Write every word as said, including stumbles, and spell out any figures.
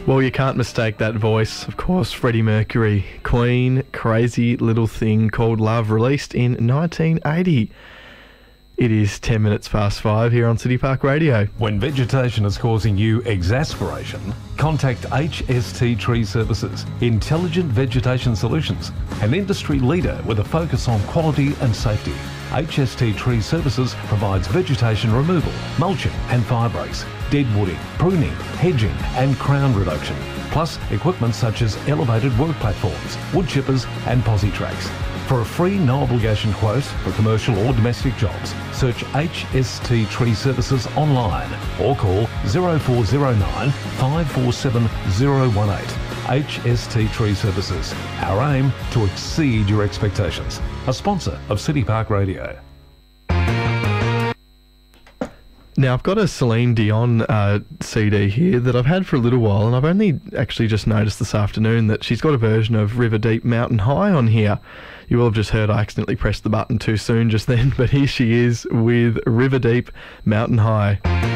Well, you can't mistake that voice. Of course, Freddie Mercury, Queen, Crazy Little Thing Called Love, released in nineteen eighty. It is ten minutes past five here on City Park Radio. When vegetation is causing you exasperation, contact H S T Tree Services, Intelligent Vegetation Solutions, an industry leader with a focus on quality and safety. H S T Tree Services provides vegetation removal, mulching and fire breaks, dead wooding, pruning, hedging and crown reduction, plus equipment such as elevated work platforms, wood chippers and posi tracks. For a free no-obligation quote for commercial or domestic jobs, search H S T Tree Services online or call zero four zero nine, five four seven zero one eight. H S T Tree Services. Our aim to exceed your expectations. A sponsor of City Park Radio. Now, I've got a Celine Dion uh, C D here that I've had for a little while, and I've only actually just noticed this afternoon that she's got a version of River Deep Mountain High on here. You will have just heard I accidentally pressed the button too soon just then, but here she is with River Deep Mountain High.